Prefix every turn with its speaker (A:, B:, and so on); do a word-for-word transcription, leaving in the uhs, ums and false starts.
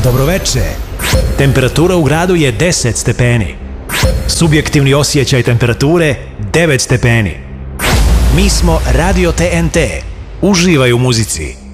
A: Dobroveče. Temperatura u gradu je deset stepeni. Subjektivni osjećaj temperature devet stepeni. Mi smo Radio T N T. Uživaj u muzici.